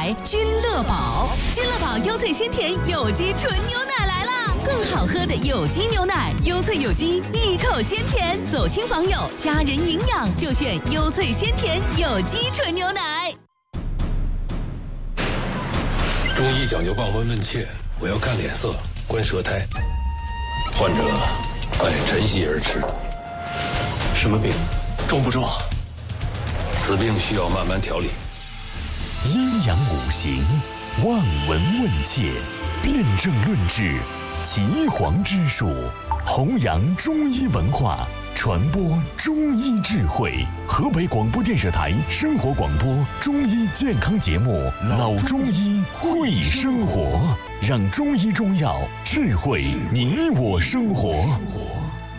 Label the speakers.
Speaker 1: 奶君乐宝。君乐宝优萃鲜甜有机纯牛奶来啦！更好喝的有机牛奶，优萃有机，一口鲜甜，走亲访友，家人营养就选优萃鲜甜有机纯牛奶。
Speaker 2: 中医讲究望闻问切，我要看脸色，观舌苔。患者爱晨曦而吃。什么病？重不重？此病需要慢慢调理。
Speaker 3: 阴阳五行，望闻问切，辨证论治，岐黄之术，弘扬中医文化，传播中医智慧。河北广播电视台生活广播中医健康节目《老中医会生活》，让中医中药智慧你我生活。